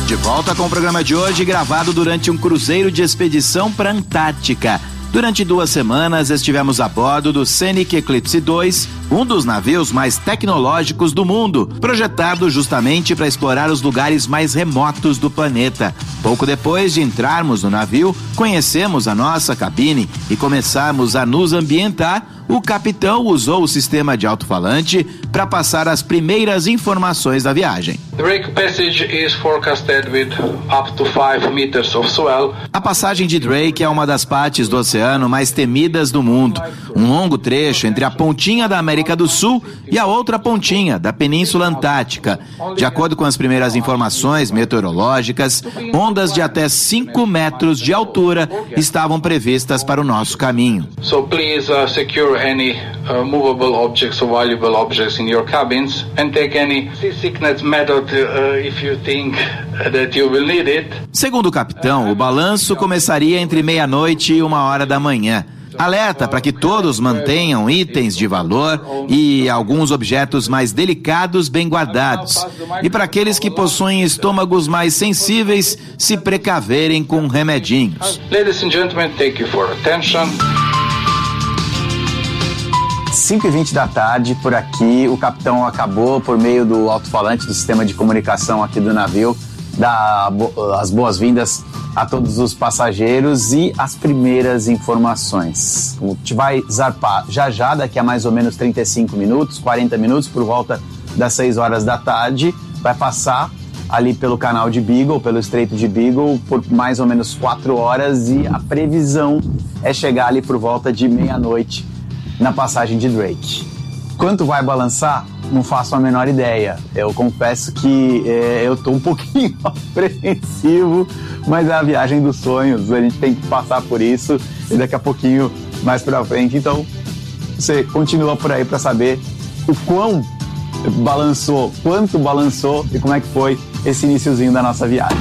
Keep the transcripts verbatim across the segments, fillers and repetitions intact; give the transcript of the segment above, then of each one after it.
De volta com o programa de hoje, gravado durante um cruzeiro de expedição para a Antártica. Durante duas semanas estivemos a bordo do Scenic Eclipse dois, um dos navios mais tecnológicos do mundo, projetado justamente para explorar os lugares mais remotos do planeta. Pouco depois de entrarmos no navio, conhecemos a nossa cabine e começarmos a nos ambientar, o capitão usou o sistema de alto-falante para passar as primeiras informações da viagem. Drake Passage is forecasted with up to five meters of swell. A passagem de Drake é uma das partes do oceano mais temidas do mundo. Um longo trecho entre a pontinha da América do Sul e a outra pontinha da Península Antártica. De acordo com as primeiras informações meteorológicas, ondas de até cinco metros de altura estavam previstas para o nosso caminho. So please uh, secure any uh, movable objects or valuable objects in your cabins and take any seasickness method uh, if you think that you will need it. Segundo o capitão, o balanço começaria entre meia-noite e uma hora da manhã. Alerta para que todos mantenham itens de valor e alguns objetos mais delicados bem guardados. E para aqueles que possuem estômagos mais sensíveis, se precaverem com remedinhos. Ladies and gentlemen, thank you for attention. cinco e vinte da tarde, por aqui, o capitão acabou, por meio do alto-falante do sistema de comunicação aqui do navio, dar as boas-vindas a todos os passageiros e as primeiras informações. A gente vai zarpar já já, daqui a mais ou menos trinta e cinco minutos, quarenta minutos, por volta das seis horas da tarde, vai passar ali pelo canal de Beagle, pelo Estreito de Beagle, por mais ou menos quatro horas e a previsão é chegar ali por volta de meia-noite na passagem de Drake. Quanto vai balançar? Não faço a menor ideia. Eu confesso que é, eu estou um pouquinho apreensivo, mas é a viagem dos sonhos, a gente tem que passar por isso e daqui a pouquinho mais pra frente. Então, você continua por aí para saber o quão balançou, quanto balançou e como é que foi esse iniciozinho da nossa viagem.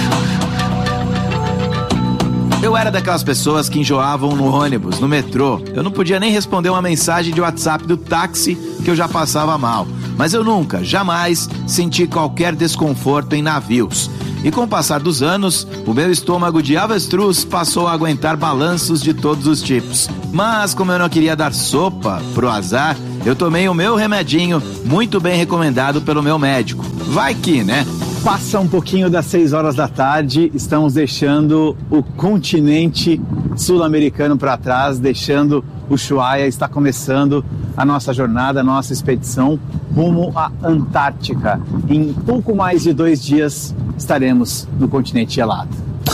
Eu era daquelas pessoas que enjoavam no ônibus, no metrô. Eu não podia nem responder uma mensagem de WhatsApp do táxi que eu já passava mal. Mas eu nunca, jamais senti qualquer desconforto em navios. E com o passar dos anos, o meu estômago de avestruz passou a aguentar balanços de todos os tipos. Mas como eu não queria dar sopa pro azar, eu tomei o meu remedinho, muito bem recomendado pelo meu médico. Vai que, né? Passa um pouquinho das seis horas da tarde, estamos deixando o continente sul-americano para trás, deixando o Ushuaia, está começando a nossa jornada, a nossa expedição rumo à Antártica. Em pouco mais de dois dias estaremos no continente gelado.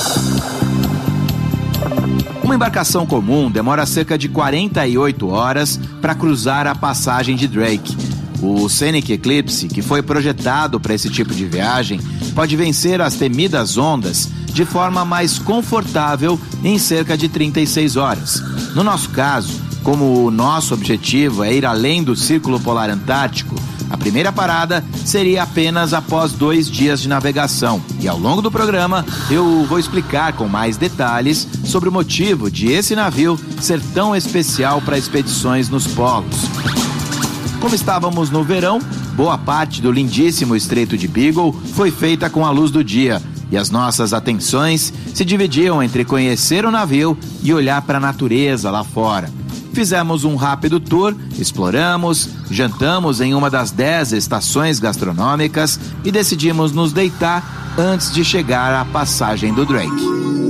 Uma embarcação comum demora cerca de quarenta e oito horas para cruzar a passagem de Drake. O Scenic Eclipse, que foi projetado para esse tipo de viagem, pode vencer as temidas ondas de forma mais confortável em cerca de trinta e seis horas. No nosso caso, como o nosso objetivo é ir além do Círculo Polar Antártico, a primeira parada seria apenas após dois dias de navegação. E ao longo do programa, eu vou explicar com mais detalhes sobre o motivo de esse navio ser tão especial para expedições nos polos. Como estávamos no verão, boa parte do lindíssimo Estreito de Beagle foi feita com a luz do dia e as nossas atenções se dividiam entre conhecer o navio e olhar para a natureza lá fora. Fizemos um rápido tour, exploramos, jantamos em uma das dez estações gastronômicas e decidimos nos deitar antes de chegar à passagem do Drake.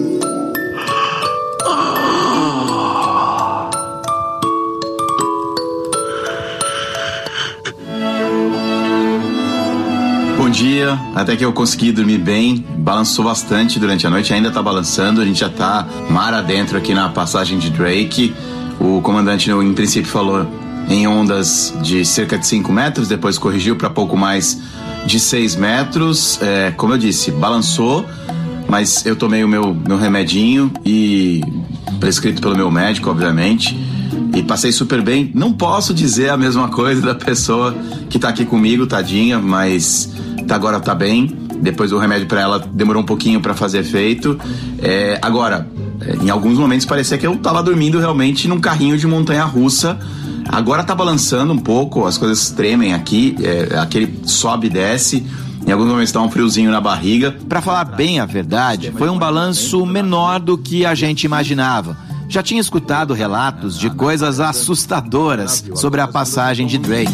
Bom dia, até que eu consegui dormir bem, balançou bastante durante a noite, ainda tá balançando, a gente já tá mar adentro aqui na passagem de Drake. O comandante, em princípio, falou em ondas de cerca de cinco metros, depois corrigiu para pouco mais de seis metros. É, como eu disse, balançou, mas eu tomei o meu, meu remedinho, e prescrito pelo meu médico, obviamente, e passei super bem. Não posso dizer a mesma coisa da pessoa que tá aqui comigo, tadinha, mas agora tá bem. Depois o remédio para ela demorou um pouquinho para fazer efeito. É, agora, em alguns momentos parecia que eu tava dormindo realmente num carrinho de montanha-russa. Agora tá balançando um pouco, as coisas tremem aqui, é, aquele sobe e desce. Em alguns momentos dá um friozinho na barriga. Para falar bem a verdade, foi um balanço menor do que a gente imaginava. Já tinha escutado relatos de coisas assustadoras sobre a passagem de Drake.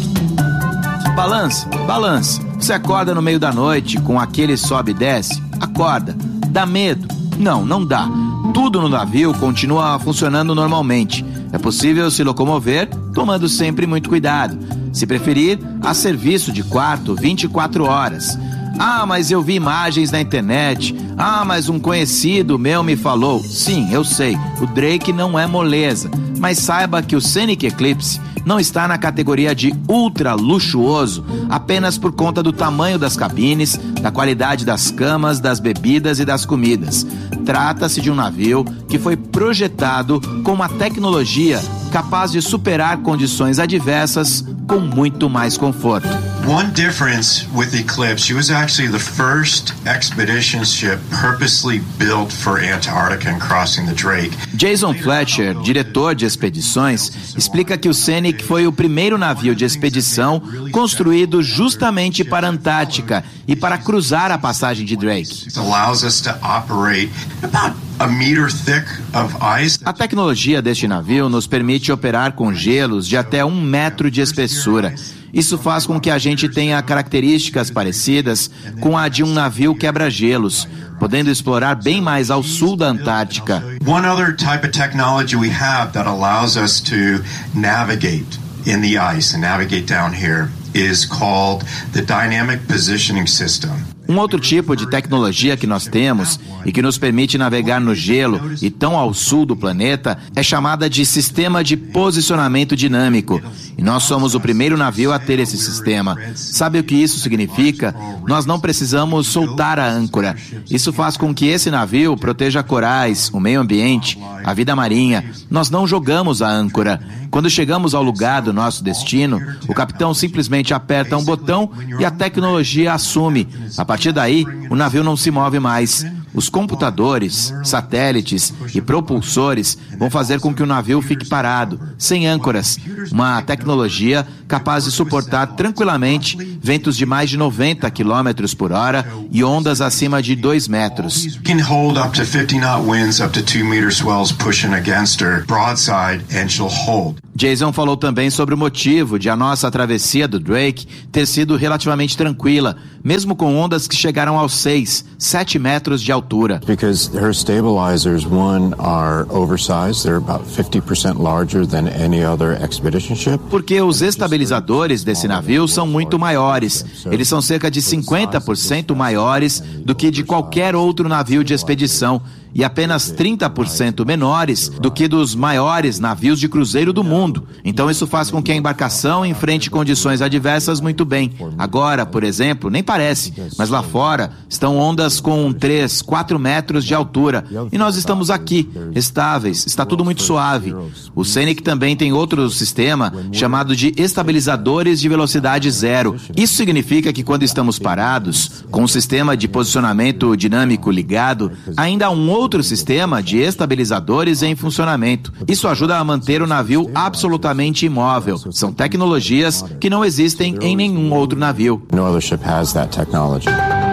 Balança, balança. Você acorda no meio da noite com aquele sobe e desce? Acorda. Dá medo? Não, não dá. Tudo no navio continua funcionando normalmente. É possível se locomover, tomando sempre muito cuidado. Se preferir, há serviço de quarto vinte e quatro horas. Ah, mas eu vi imagens na internet. Ah, mas um conhecido meu me falou. Sim, eu sei, o Drake não é moleza. Mas saiba que o Scenic Eclipse não está na categoria de ultra luxuoso apenas por conta do tamanho das cabines, da qualidade das camas, das bebidas e das comidas. Trata-se de um navio que foi projetado com uma tecnologia capaz de superar condições adversas com muito mais conforto. One difference with the Eclipse, it was actually the first expedition ship purposely built for Antarctica and crossing the Drake. Jason Fletcher, diretor de expedições, explica que o Scenic foi o primeiro navio de expedição construído justamente para a Antártica e para cruzar a passagem de Drake. It allows us to operate about a meter thick of ice. A tecnologia deste navio nos permite operar com gelos de até um metro de espessura. Isso faz com que a gente tenha características parecidas com a de um navio quebra-gelos, podendo explorar bem mais ao sul da Antártica. One other type of technology we have that allows us to navigate in the ice and navigate down here is called the Dynamic Positioning System. Um outro tipo de tecnologia que nós temos e que nos permite navegar no gelo e tão ao sul do planeta é chamada de sistema de posicionamento dinâmico. E nós somos o primeiro navio a ter esse sistema. Sabe o que isso significa? Nós não precisamos soltar a âncora. Isso faz com que esse navio proteja corais, o meio ambiente, a vida marinha. Nós não jogamos a âncora. Quando chegamos ao lugar do nosso destino, o capitão simplesmente aperta um botão e a tecnologia assume. A partir daí, o navio não se move mais. Os computadores, satélites e propulsores vão fazer com que o navio fique parado, sem âncoras. Uma tecnologia capaz de suportar tranquilamente ventos de mais de noventa quilômetros por hora e ondas acima de dois metros. Can hold up to fifty knot winds up to two meter swells pushing against her broadside and she'll hold. Jason falou também sobre o motivo de a nossa travessia do Drake ter sido relativamente tranquila, mesmo com ondas que chegaram aos seis, sete metros de altura. Because her stabilizers, one, are oversized. They're about fifty percent larger than any other expedition ship. Porque os estabilizadores desse navio são muito maiores. Eles são cerca de cinquenta por cento maiores do que de qualquer outro navio de expedição e apenas trinta por cento menores do que dos maiores navios de cruzeiro do mundo. Então isso faz com que a embarcação enfrente condições adversas muito bem. Agora, por exemplo, nem parece, mas lá fora estão ondas com três, quatro metros de altura e nós estamos aqui, estáveis, está tudo muito suave. O Scenic também tem outro sistema chamado de estabilizadores de velocidade zero. Isso significa que quando estamos parados, com o sistema de posicionamento dinâmico ligado, ainda há um outro outro sistema de estabilizadores em funcionamento. Isso ajuda a manter o navio absolutamente imóvel. São tecnologias que não existem em nenhum outro navio. No other ship has that technology.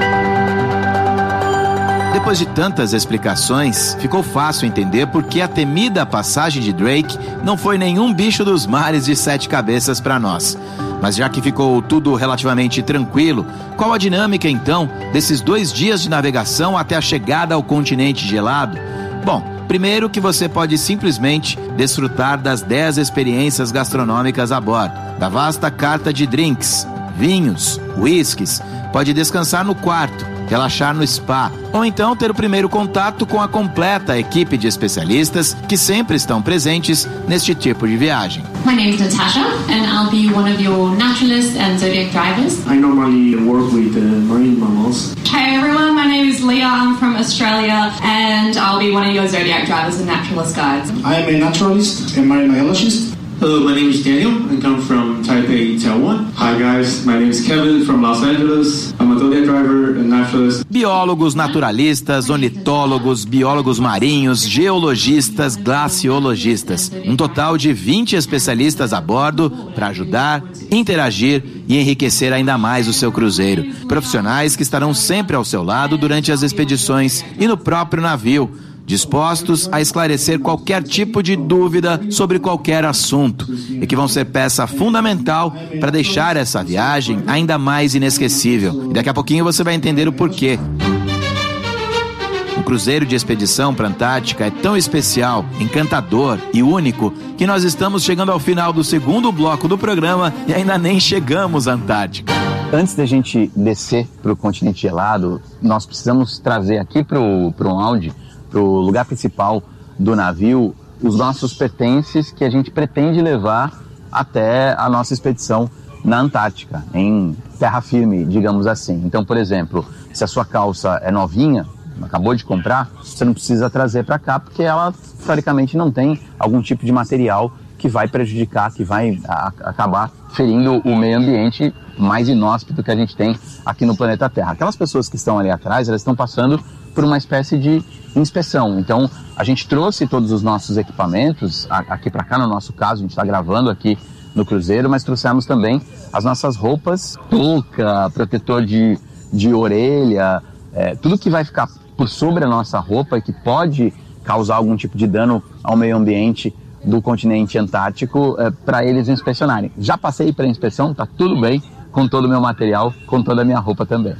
Depois de tantas explicações, ficou fácil entender por que a temida passagem de Drake não foi nenhum bicho dos mares de sete cabeças para nós. Mas já que ficou tudo relativamente tranquilo, qual a dinâmica então desses dois dias de navegação até a chegada ao continente gelado? Bom, primeiro que você pode simplesmente desfrutar das dez experiências gastronômicas a bordo, da vasta carta de drinks, vinhos, whiskies, pode descansar no quarto, relaxar no spa, ou então ter o primeiro contato com a completa equipe de especialistas que sempre estão presentes neste tipo de viagem. My name is Natasha and I'll be one of your naturalists and zodiac drivers. I normally work with uh, marine mammals. Hi everyone, my name is Leah, I'm from Australia and I'll be one of your zodiac drivers and naturalist guides. I am a naturalist and marine biologist. Hello, my name is Daniel. I come from Taipei, Taiwan. Hi guys, my name is Kevin from Los Angeles. I'm a Zodiac driver and naturalist. Biólogos, naturalistas, ornitólogos, biólogos marinhos, geologistas, glaciologistas. Um total de vinte especialistas a bordo para ajudar, interagir e enriquecer ainda mais o seu cruzeiro. Profissionais que estarão sempre ao seu lado durante as expedições e no próprio navio, dispostos a esclarecer qualquer tipo de dúvida sobre qualquer assunto e que vão ser peça fundamental para deixar essa viagem ainda mais inesquecível. E daqui a pouquinho você vai entender o porquê. O cruzeiro de expedição para a Antártica é tão especial, encantador e único que nós estamos chegando ao final do segundo bloco do programa e ainda nem chegamos à Antártica. Antes da gente descer para o continente gelado, nós precisamos trazer aqui para o áudio, para o lugar principal do navio, os nossos pertences que a gente pretende levar até a nossa expedição na Antártica, em terra firme, digamos assim. Então, por exemplo, se a sua calça é novinha, acabou de comprar, você não precisa trazer para cá, porque ela, teoricamente, não tem algum tipo de material que vai prejudicar, que vai a, acabar ferindo o meio ambiente mais inóspito que a gente tem aqui no planeta Terra. Aquelas pessoas que estão ali atrás, elas estão passando por uma espécie de inspeção. Então, a gente trouxe todos os nossos equipamentos aqui para cá, no nosso caso, a gente está gravando aqui no cruzeiro, mas trouxemos também as nossas roupas, touca, protetor de, de orelha, é, tudo que vai ficar por sobre a nossa roupa e que pode causar algum tipo de dano ao meio ambiente do continente antártico, é, para eles inspecionarem. Já passei para a inspeção, tá tudo bem com todo o meu material, com toda a minha roupa também.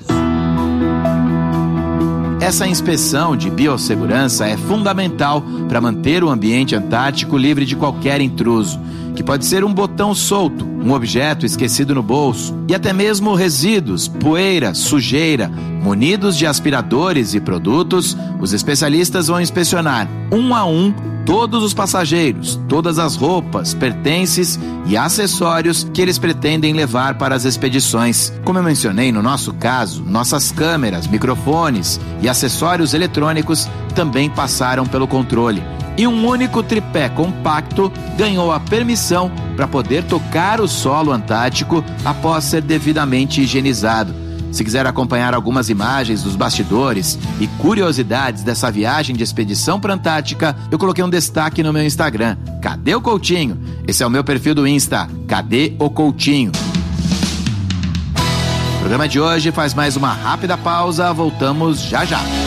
Essa inspeção de biossegurança é fundamental para manter o ambiente antártico livre de qualquer intruso, que pode ser um botão solto, um objeto esquecido no bolso e até mesmo resíduos, poeira, sujeira. Munidos de aspiradores e produtos, os especialistas vão inspecionar um a um todos os passageiros, todas as roupas, pertences e acessórios que eles pretendem levar para as expedições. Como eu mencionei, no nosso caso, nossas câmeras, microfones e acessórios eletrônicos também passaram pelo controle. E um único tripé compacto ganhou a permissão para poder tocar o solo antártico após ser devidamente higienizado. Se quiser acompanhar algumas imagens dos bastidores e curiosidades dessa viagem de expedição para a Antártica, eu coloquei um destaque no meu Instagram. Cadê o Coutinho? Esse é o meu perfil do Insta. Cadê o Coutinho? O programa de hoje faz mais uma rápida pausa. Voltamos já já.